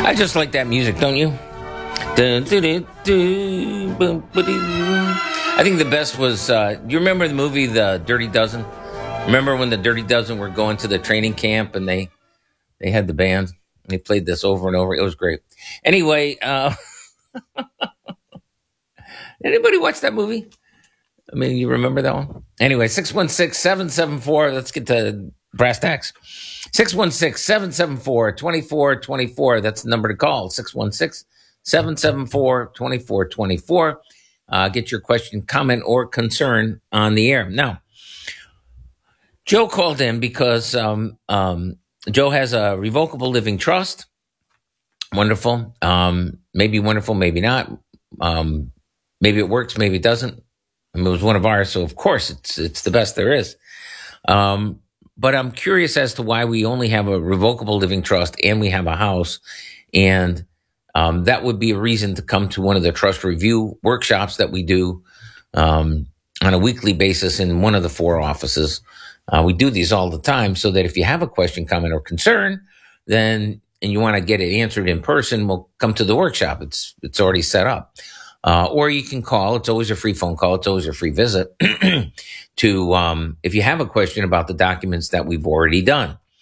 I just like that music, don't you? I think the best was, you remember the movie The Dirty Dozen? Remember when the Dirty Dozen were going to the training camp and they had the band? They played this over and over. It was great. Anyway, anybody watch that movie? I mean, you remember that one? Anyway, 616-774. Let's get to brass tacks. 616-774-2424. That's the number to call. 616-774-2424. Get your question, comment, or concern on the air. Now, Joe called in because Joe has a revocable living trust. Wonderful. Maybe wonderful, maybe not. Maybe it works, maybe it doesn't. I mean, it was one of ours, so of course it's the best there is. But I'm curious as to why we only have a revocable living trust and we have a house. And that would be a reason to come to one of the trust review workshops that we do on a weekly basis in one of the 4 offices. We do these all the time so that if you have a question, comment, or concern, then and you want to get it answered in person, we'll come to the workshop. It's already set up. Or you can call. It's always a free phone call. It's always a free visit to, if you have a question about the documents that we've already done.